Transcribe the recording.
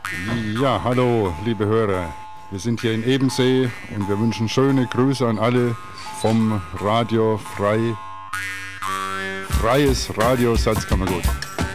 Ja, hallo, liebe Hörer. Wir sind hier in Ebensee und wir wünschen schöne Grüße an alle vom Radio Frei. Freies Radio Salzkammergut.